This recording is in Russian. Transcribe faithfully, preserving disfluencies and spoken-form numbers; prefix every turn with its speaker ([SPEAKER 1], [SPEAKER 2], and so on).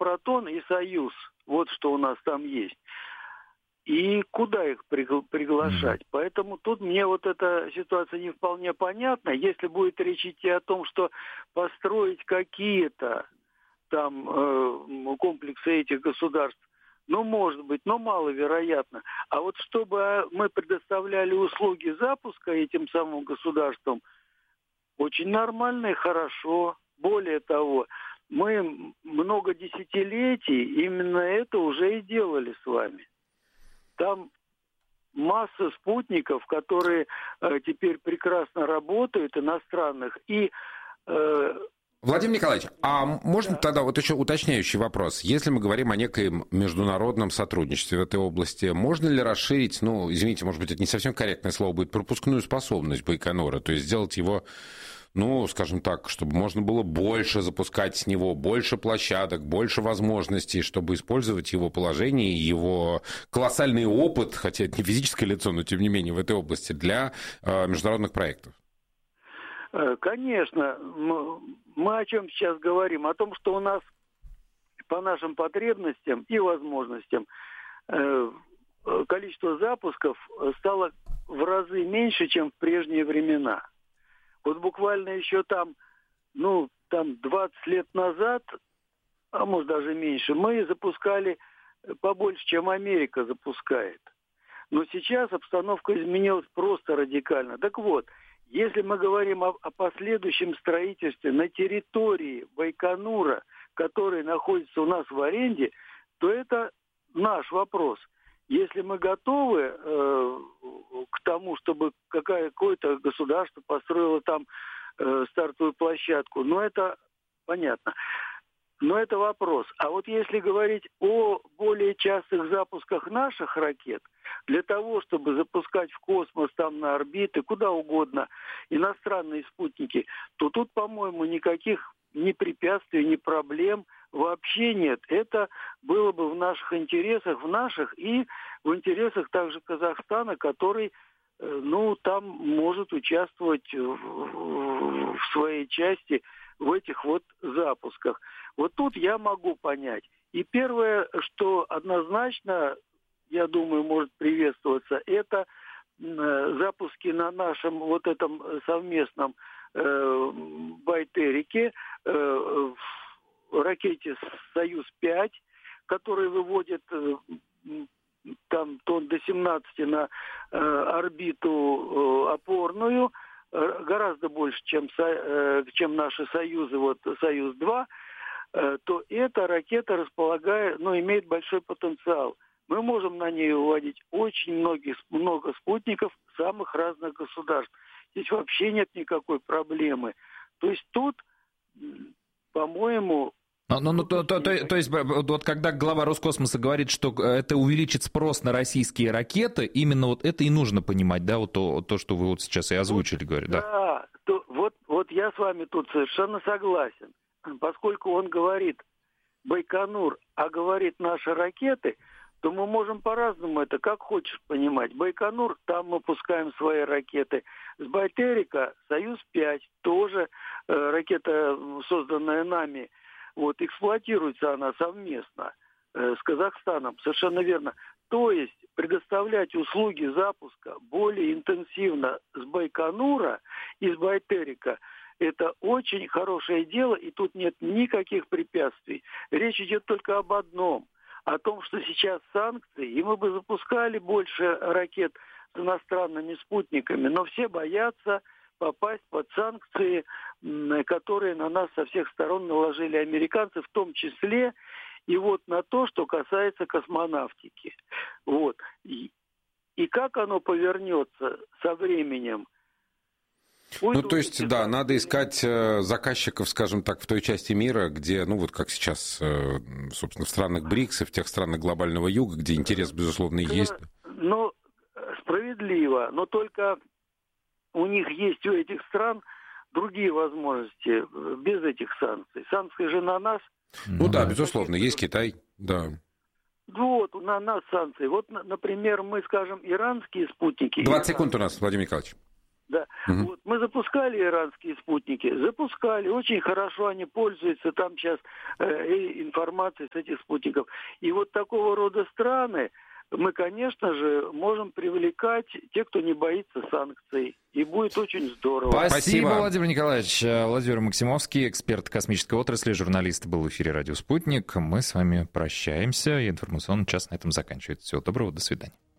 [SPEAKER 1] «Роспротон» и «Союз». Вот что у нас там есть. И куда их пригла- приглашать? Mm-hmm. Поэтому тут мне вот эта ситуация не вполне понятна. Если будет речь идти о том, что построить какие-то там э, комплексы этих государств, ну, может быть, но маловероятно. А вот чтобы мы предоставляли услуги запуска этим самым государствам, очень нормально и хорошо. Более того, мы много десятилетий именно это уже и делали с вами. Там масса спутников, которые э, теперь прекрасно работают, иностранных, и... Э,
[SPEAKER 2] Владимир Николаевич, а можно да. тогда вот еще уточняющий вопрос? Если мы говорим о некоем международном сотрудничестве в этой области, можно ли расширить, ну, извините, может быть, это не совсем корректное слово будет, пропускную способность Байконура, то есть сделать его, ну, скажем так, чтобы можно было больше запускать с него, больше площадок, больше возможностей, чтобы использовать его положение, его колоссальный опыт, хотя это не физическое лицо, но тем не менее в этой области, для э, международных проектов?
[SPEAKER 1] Конечно, мы о чем сейчас говорим? О том, что у нас по нашим потребностям и возможностям количество запусков стало в разы меньше, чем в прежние времена. Вот буквально еще там, ну, там двадцать лет назад, а может даже меньше, мы запускали побольше, чем Америка запускает. Но сейчас обстановка изменилась просто радикально. Так вот, если мы говорим о, о последующем строительстве на территории Байконура, который находится у нас в аренде, то это наш вопрос. Если мы готовы э, к тому, чтобы какое-то государство построило там э, стартовую площадку, ну это понятно. Но это вопрос. А вот если говорить о более частых запусках наших ракет, для того, чтобы запускать в космос, там на орбиты, куда угодно, иностранные спутники, то тут, по-моему, никаких ни препятствий, ни проблем вообще нет. Это было бы в наших интересах, в наших и в интересах также Казахстана, который, ну, там может участвовать в, в своей части в этих вот запусках. Вот тут я могу понять. И первое, что однозначно, я думаю, может приветствоваться, это э, запуски на нашем вот этом совместном э, Байтерике, э, в ракете «Союз-пять», который выводит э, там тонн до семнадцати на э, орбиту э, опорную, э, гораздо больше, чем, э, чем наши союзы, вот «Союз-два», э, то эта ракета располагает, ну, имеет большой потенциал. Мы можем на ней выводить очень многих, много спутников самых разных государств. Здесь вообще нет никакой проблемы. То есть тут, по-моему...
[SPEAKER 3] Ну, ну, ну, то, то, то, то есть, вот когда глава Роскосмоса говорит, что это увеличит спрос на российские ракеты, именно вот это и нужно понимать, да, вот то, то что вы вот сейчас и озвучили, говорит, да?
[SPEAKER 1] Да, то, вот, вот я с вами тут совершенно согласен. Поскольку он говорит Байконур, а говорит наши ракеты, то мы можем по-разному это, как хочешь, понимать. Байконур, там мы пускаем свои ракеты. С Байтерика «Союз-пять», тоже э, ракета, созданная нами, вот, эксплуатируется она совместно э, с Казахстаном, совершенно верно. То есть предоставлять услуги запуска более интенсивно с Байконура и с Байтерика – это очень хорошее дело, и тут нет никаких препятствий. Речь идет только об одном – о том, что сейчас санкции, и мы бы запускали больше ракет с иностранными спутниками, но все боятся попасть под санкции, которые на нас со всех сторон наложили американцы, в том числе и вот на то, что касается космонавтики. Вот. И, и как оно повернется со временем?
[SPEAKER 2] Ну, то есть, да, надо искать заказчиков, скажем так, в той части мира, где, ну, вот как сейчас, собственно, в странах БРИКС и в тех странах глобального юга, где интерес, безусловно, есть.
[SPEAKER 1] Ну, справедливо, но только у них есть, у этих стран, другие возможности без этих санкций. Санкции же на нас.
[SPEAKER 2] Ну да, безусловно, есть Китай, да.
[SPEAKER 1] Вот, на нас санкции. Вот, например, мы, скажем, иранские спутники...
[SPEAKER 2] двадцать секунд у нас, Владимир Николаевич.
[SPEAKER 1] Да. Угу. Вот, мы запускали иранские спутники, запускали, очень хорошо они пользуются там сейчас э, информацией с этих спутников. И вот такого рода страны мы, конечно же, можем привлекать тех, кто не боится санкций. И будет очень здорово.
[SPEAKER 3] Спасибо,
[SPEAKER 2] Спасибо.
[SPEAKER 3] Владимир Николаевич. Владимир Максимовский, эксперт космической отрасли, журналист, был в эфире «Радио Спутник». Мы с вами прощаемся. И информационный час на этом заканчивается. Всего доброго, до свидания.